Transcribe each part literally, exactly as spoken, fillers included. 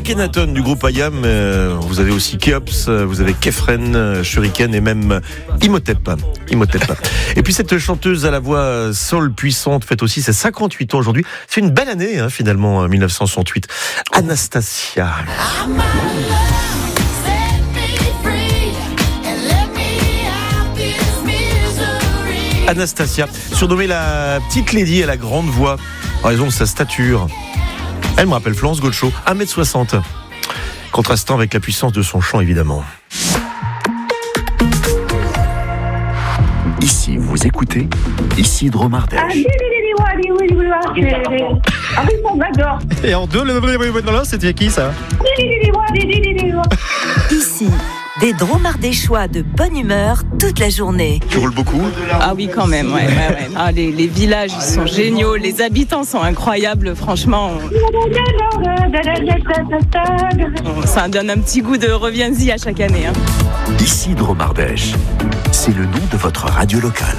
Akhenaton du groupe I A M, euh, vous avez aussi Keops, vous avez Kefren, euh, Shuriken et même Imhotep. Imhotep. Et puis cette chanteuse à la voix soul puissante fête aussi ses cinquante-huit ans aujourd'hui. C'est une belle année hein, finalement, mille neuf cent soixante-huit. Anastasia. Anastasia, surnommée la petite lady à la grande voix, en raison de sa stature. Elle me rappelle Florence Gaucho, un mètre soixante, contrastant avec la puissance de son chant évidemment. Ici, vous écoutez Isidro Mardèche. Ah oui, on m'adore. Et en deux, c'était qui ça? Ici, des dromardéchois de bonne humeur toute la journée. Tu roules beaucoup? Ah oui, quand même, ouais, ouais, ouais. Ah, les, les villages ils sont géniaux, les habitants sont incroyables, franchement. On, ça donne un petit goût de reviens-y à chaque année. Hein. Isidro Mardèche, c'est le nom de votre radio locale.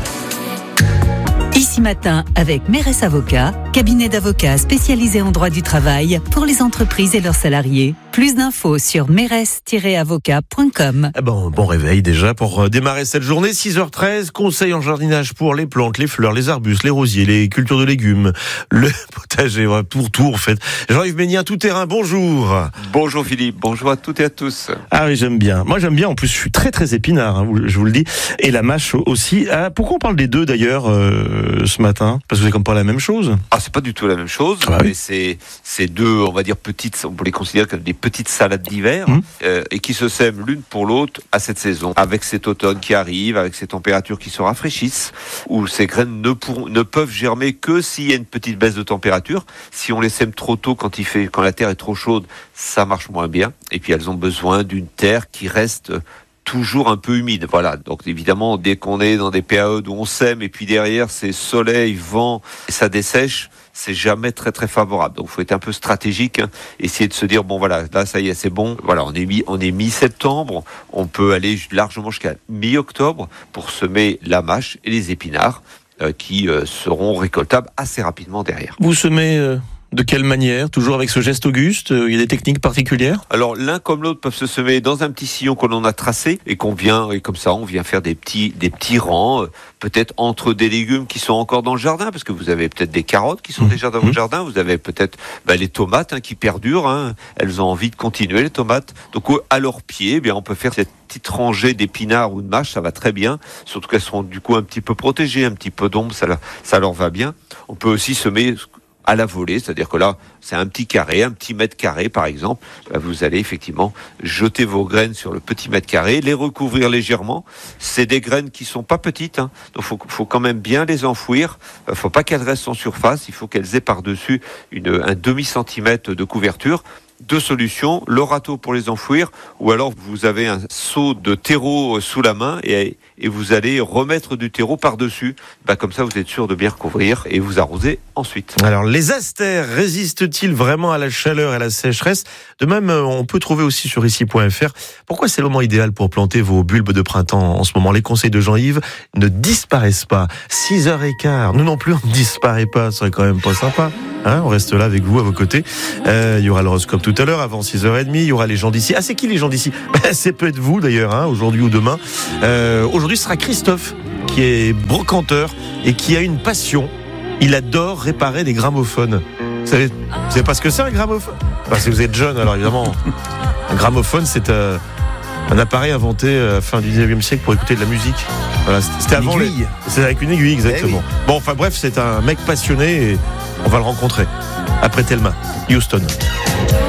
Ici matin avec Mérès Avocats, cabinet d'avocats spécialisé en droit du travail pour les entreprises et leurs salariés. Plus d'infos sur mérès tiret avocat point com. Ah bon, bon réveil déjà pour démarrer cette journée. six heures treize, conseil en jardinage pour les plantes, les fleurs, les arbustes, les rosiers, les cultures de légumes, le potager, pour tout en fait. Jean-Yves Ménien, tout terrain, bonjour. Bonjour Philippe, bonjour à toutes et à tous. Ah oui, j'aime bien. Moi j'aime bien, en plus je suis très très épinard, hein, je vous le dis. Et la mâche aussi. Ah, pourquoi on parle des deux d'ailleurs euh, ce matin? Parce que c'est comme pas la même chose. Ah, c'est pas du tout la même chose, ah, mais oui. c'est, c'est deux, on va dire, petites, on peut les considérer comme des petites salades d'hiver, mmh. euh, et qui se sèment l'une pour l'autre à cette saison. Avec cet automne qui arrive, avec ces températures qui se rafraîchissent, où ces graines ne, pourront, ne peuvent germer que s'il y a une petite baisse de température. Si on les sème trop tôt, quand, il fait, quand la terre est trop chaude, ça marche moins bien. Et puis elles ont besoin d'une terre qui reste toujours un peu humide, voilà. Donc évidemment, dès qu'on est dans des périodes où on sème et puis derrière c'est soleil, vent, et ça dessèche, c'est jamais très très favorable. Donc il faut être un peu stratégique, hein, essayer de se dire bon voilà, là ça y est, c'est bon. Voilà, on est mi on est mi-septembre, on peut aller largement jusqu'à mi-octobre pour semer la mâche et les épinards euh, qui euh, seront récoltables assez rapidement derrière. Vous semez euh... de quelle manière? Toujours avec ce geste auguste? Il y a des techniques particulières? Alors l'un comme l'autre peuvent se semer dans un petit sillon que l'on a tracé et qu'on vient, et comme ça on vient faire des petits, des petits rangs, euh, peut-être entre des légumes qui sont encore dans le jardin, parce que vous avez peut-être des carottes qui sont mmh. déjà dans mmh. votre jardin, vous avez peut-être bah, les tomates hein, qui perdurent, hein, elles ont envie de continuer les tomates. Donc à leurs pieds, eh bien on peut faire cette petite rangée d'épinards ou de mâches, ça va très bien, surtout qu'elles seront du coup un petit peu protégées, un petit peu d'ombre, ça, ça leur va bien. On peut aussi semer à la volée, c'est-à-dire que là, c'est un petit carré, un petit mètre carré par exemple, vous allez effectivement jeter vos graines sur le petit mètre carré, les recouvrir légèrement. C'est des graines qui sont pas petites, hein, donc faut, faut quand même bien les enfouir. Faut pas qu'elles restent en surface, il faut qu'elles aient par-dessus une, un demi-centimètre de couverture. Deux solutions, le râteau pour les enfouir, ou alors vous avez un seau de terreau sous la main et, et vous allez remettre du terreau par-dessus. Bah, comme ça, vous êtes sûr de bien recouvrir et vous arroser ensuite. Alors, les astères résistent-ils vraiment à la chaleur et à la sécheresse? De même, on peut trouver aussi sur ici point f r pourquoi c'est le moment idéal pour planter vos bulbes de printemps en ce moment. Les conseils de Jean-Yves ne disparaissent pas. six heures quinze, nous non plus, on ne disparaît pas, ce serait quand même pas sympa. Hein, on reste là avec vous, à vos côtés. Euh, il y aura l'horoscope tout à l'heure, avant six heures trente. Il y aura les gens d'ici. Ah, c'est qui les gens d'ici? Ben, c'est peut-être vous d'ailleurs, hein, aujourd'hui ou demain. Euh, aujourd'hui, ce sera Christophe, qui est brocanteur et qui a une passion. Il adore réparer des gramophones. Vous savez, vous savez pas ce que c'est un gramophone? Enfin, si vous êtes jeune, alors évidemment. Un gramophone, c'est euh, un appareil inventé à la fin du dix-neuvième siècle pour écouter de la musique. Voilà, c'était avant les... C'est avec une aiguille, exactement. Eh oui. Bon, enfin bref, c'est un mec passionné et on va le rencontrer après Thelma, Houston.